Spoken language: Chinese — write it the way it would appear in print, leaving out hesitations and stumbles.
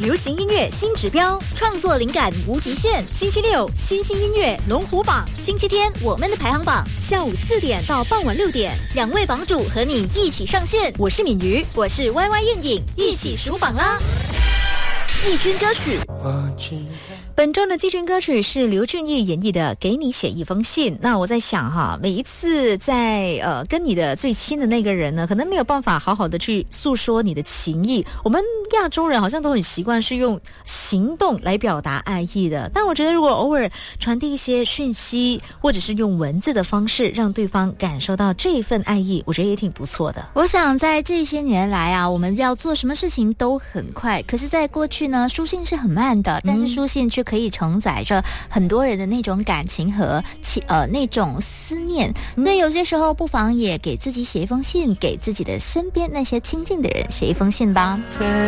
流行音乐新指标，创作灵感无极限。星期六新兴音乐龙虎榜，星期天我们的排行榜，下午4点到傍晚6点，2位榜主和你一起上线。我是敏瑜，我是 YY 应颖，一起数榜啦！季军歌曲，本周的季军歌曲是刘俊毅演绎的《给你写一封信》。那我在想哈，每一次在跟你的最亲的那个人呢，可能没有办法好好的去诉说你的情意。我们亚洲人好像都很习惯是用行动来表达爱意的，但我觉得如果偶尔传递一些讯息，或者是用文字的方式让对方感受到这份爱意，我觉得也挺不错的。 我想在这些年来啊，我们要做什么事情都很快，可是在过去呢，书信是很慢的，但是书信却可以承载着很多人的那种感情和那种思念，所以有些时候不妨也给自己写一封信，给自己的身边那些亲近的人写一封信吧。